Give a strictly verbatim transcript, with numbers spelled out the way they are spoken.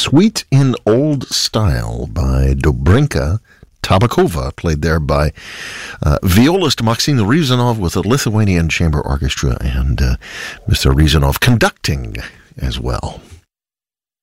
Suite in Old Style by Dobrinka Tabakova, played there by uh, violist Maxim Rizanov with the Lithuanian Chamber Orchestra, and uh, Mister Rizanov conducting as well.